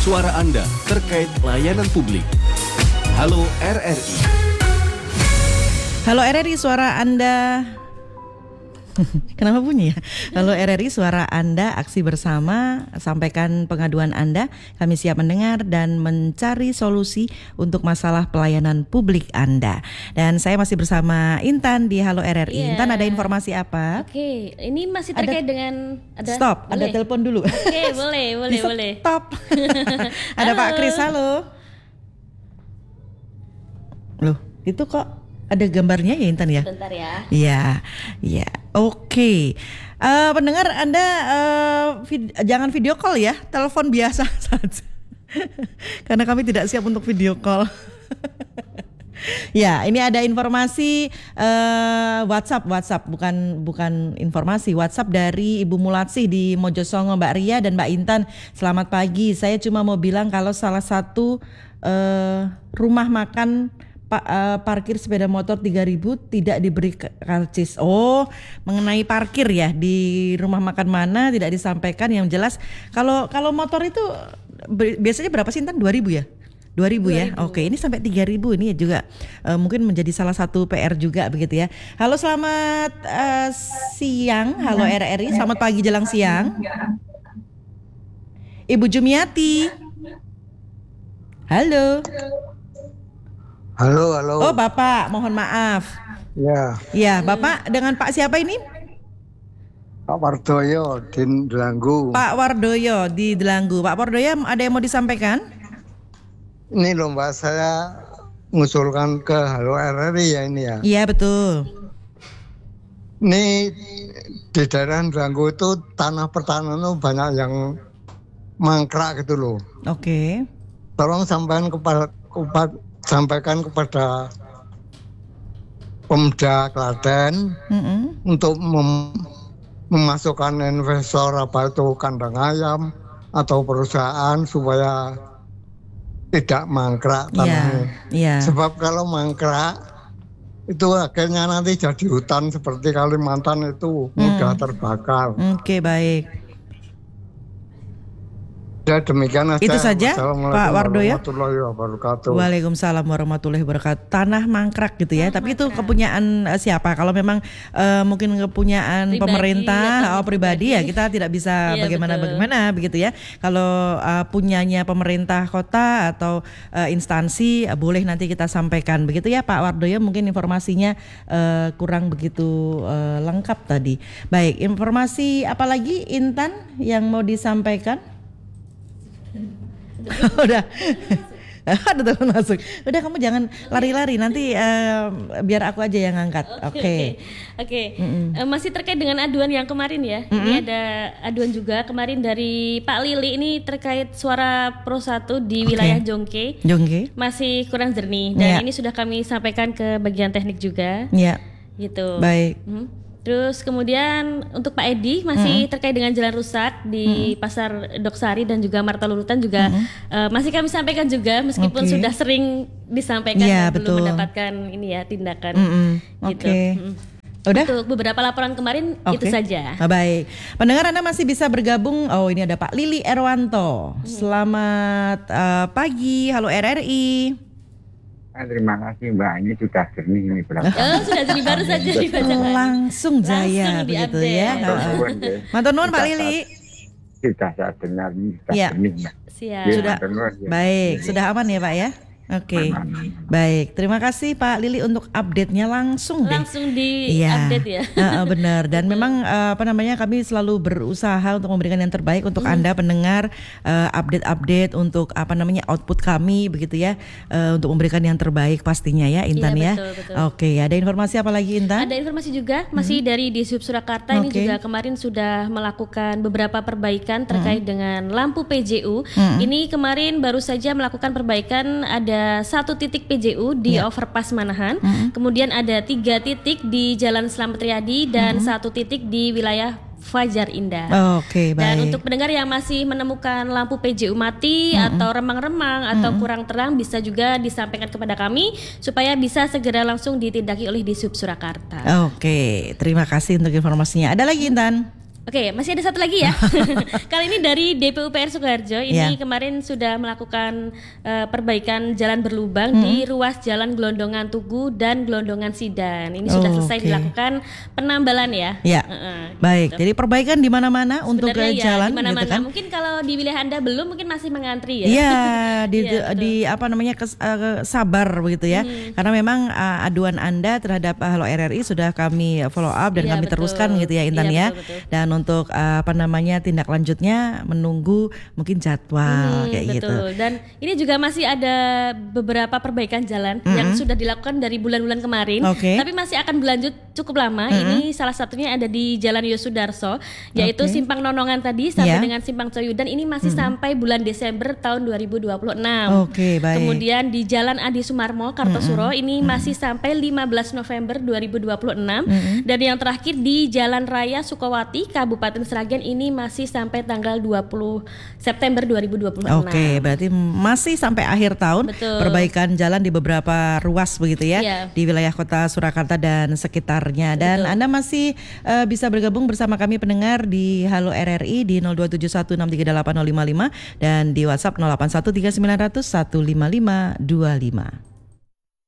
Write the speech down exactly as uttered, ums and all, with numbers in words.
suara Anda terkait layanan publik. Halo R R I. Halo R R I, suara Anda. Kenapa bunyi ya? Halo R R I, suara Anda, aksi bersama, sampaikan pengaduan Anda. Kami siap mendengar dan mencari solusi untuk masalah pelayanan publik Anda. Dan saya masih bersama Intan di Halo R R I. Yeah. Intan, ada informasi apa? Oke, okay. Ini masih terkait ada, dengan ada Stop, boleh? Ada telepon dulu. Oke, okay, boleh, boleh, boleh. Stop. Ada Pak Kris, halo. Loh, itu kok ada gambarnya ya Intan ya? Bentar ya. Iya, iya. Oke. Okay. Uh, pendengar Anda uh, vid- jangan video call ya, telepon biasa saja. Karena kami tidak siap untuk video call. Ya, ini ada informasi uh, WhatsApp, WhatsApp bukan bukan informasi WhatsApp dari Ibu Mulatsih di Mojosongo, Mbak Ria dan Mbak Intan. Selamat pagi. Saya cuma mau bilang kalau salah satu uh, rumah makan Pa, uh, parkir sepeda motor tiga ribu tidak diberi karcis. Oh, mengenai parkir ya di rumah makan mana tidak disampaikan. Yang jelas kalau kalau motor itu biasanya berapa sih Intan? dua ribu ya? dua ribu ya. Oke, ini sampai tiga ribu ini juga uh, mungkin menjadi salah satu P R juga begitu ya. Halo, selamat uh, siang. Halo R R I, selamat pagi jelang siang. Ibu Jumiati. Halo. Halo, halo. Oh, Bapak, mohon maaf. Ya. Ya, Bapak dengan Pak siapa ini? Pak Wardoyo di Delanggu. Pak Wardoyo di Delanggu. Pak Wardoyo, ada yang mau disampaikan? Ini loh Mbak, saya mengusulkan ke Halo R R I ya ini ya. Iya, betul. Ini di daerah Delanggu itu tanah pertanian itu banyak yang mangkrak gitu loh. Oke. Tolong sampaikan kepada, kepada sampaikan kepada Pemda Klaten mm-hmm. untuk mem- memasukkan investor apa itu kandang ayam atau perusahaan supaya tidak mangkrak tanahnya. Yeah, yeah. Sebab kalau mangkrak itu akhirnya nanti jadi hutan seperti Kalimantan itu mudah mm. terbakar. Oke, okay, baik. Ya demikian aja. Itu saja Pak Wardoyo. Waalaikumsalam warahmatullahi wabarakatuh. Tanah mangkrak gitu ya. Tanah Tapi mangkrak. Itu kepunyaan uh, siapa? Kalau memang uh, mungkin kepunyaan pribadi, pemerintah, oh pribadi ya kita tidak bisa iya, bagaimana-bagaimana begitu ya. Kalau uh, punyanya pemerintah kota atau uh, instansi uh, boleh nanti kita sampaikan begitu ya Pak Wardoyo. Mungkin informasinya uh, kurang begitu uh, lengkap tadi. Baik, informasi apa lagi Intan yang mau disampaikan? Udah ada telepon masuk. Udah kamu jangan lari-lari nanti uh, biar aku aja yang angkat. Oke. Okay. Oke. Okay. Okay. Uh, masih terkait dengan aduan yang kemarin ya. Mm-hmm. Ini ada aduan juga kemarin dari Pak Lili ini terkait suara Pro satu di okay. wilayah Jongke. Jongke. Masih kurang jernih dan yeah. ini sudah kami sampaikan ke bagian teknik juga. Iya. Yeah. Gitu. Baik. Hmm. Terus kemudian untuk Pak Edi masih mm-hmm. terkait dengan jalan rusak di mm-hmm. Pasar Doksari dan juga Marta Lurutan juga mm-hmm. uh, masih kami sampaikan juga meskipun okay. sudah sering disampaikan yeah, dan betul. belum mendapatkan ini ya tindakan mm-hmm. gitu. Okay. Mm-hmm. Udah? Untuk beberapa laporan kemarin okay. itu saja. Ah, baik. Pendengar Anda masih bisa bergabung. Oh, ini ada Pak Lili Erwanto. Mm. Selamat uh, pagi. Halo R R I. Terima kasih Mbak, ini sudah jernih ini berapa? Oh, sudah jernih baru saja dibacakan. Langsung jaya Langsung begitu ya. Matur nuwun Pak Lili. Sudah saya dengar ini sudah ya. jernih Mbak. Siap. Ya, sudah. Ya. Baik, sudah aman ya Pak ya? Oke, okay. Baik. Terima kasih Pak Lili untuk update-nya langsung deh. Langsung di ya. update ya. Uh, benar. Dan memang uh, apa namanya kami selalu berusaha untuk memberikan yang terbaik untuk mm. Anda pendengar, uh, update-update untuk apa namanya output kami begitu ya, uh, untuk memberikan yang terbaik pastinya ya Intan ya. Betul, betul. Oke, okay. Ada informasi apa lagi Intan? Ada informasi juga masih mm. dari Dishub Surakarta okay. ini juga kemarin sudah melakukan beberapa perbaikan terkait mm. dengan lampu P J U. Mm. Ini kemarin baru saja melakukan perbaikan ada Ada satu titik P J U di yeah. overpass Manahan, mm-hmm. kemudian ada tiga titik di Jalan Slamet Riyadi dan mm-hmm. satu titik di wilayah Fajar Indah. Oh, Oke, okay, baik. Dan untuk pendengar yang masih menemukan lampu P J U mati mm-hmm. atau remang-remang atau mm-hmm. kurang terang bisa juga disampaikan kepada kami supaya bisa segera langsung ditindaki oleh Dishub Surakarta. Oke, okay, terima kasih untuk informasinya. Ada lagi Intan? Oke, masih ada satu lagi ya. Kali ini dari D P U P R Sukoharjo. Ini Ya. kemarin sudah melakukan uh, perbaikan jalan berlubang Hmm. di ruas Jalan Gelondongan Tugu dan Gelondongan Sidan. Ini sudah Oh, selesai oke. dilakukan penambalan ya. Ya. Uh-uh, Baik, gitu. jadi perbaikan di mana-mana untuk Sebenarnya ke ya, jalan di mana-mana. gitu kan. Mungkin kalau di wilayah Anda belum, mungkin masih mengantri ya. Iya, di, Iya, betul. di apa namanya kes- eh, sabar begitu ya. Hmm. Karena memang uh, aduan Anda terhadap uh, Halo R R I sudah kami follow up dan Iya, kami betul. teruskan gitu ya Intan Iya, ya. betul, betul. Dan untuk uh, apa namanya tindak lanjutnya menunggu mungkin jadwal Hmm, kayak betul. gitu. Dan ini juga masih ada beberapa perbaikan jalan yang sudah dilakukan dari bulan-bulan kemarin, Oke. tapi masih akan berlanjut cukup lama. Ini salah satunya ada di Jalan Yosudarso, yaitu Oke. Simpang Nonongan tadi sampai Ya. dengan Simpang Coyudan. Ini masih sampai bulan Desember tahun dua ribu dua puluh enam. Oke, baik. Kemudian di Jalan Adi Sumarmo, Kartosuro, ini masih sampai lima belas November dua ribu dua puluh enam. Dan yang terakhir di Jalan Raya Sukowati, Kabupaten Sragen, ini masih sampai tanggal dua puluh September dua ribu dua puluh enam. Oke, berarti masih sampai akhir tahun Betul. perbaikan jalan di beberapa ruas begitu ya Iya. di wilayah Kota Surakarta dan sekitarnya. Dan Betul. Anda masih uh, bisa bergabung bersama kami pendengar di Halo R R I di nol dua tujuh satu enam tiga delapan nol lima lima dan di WhatsApp nol delapan satu tiga sembilan nol nol satu lima lima dua lima.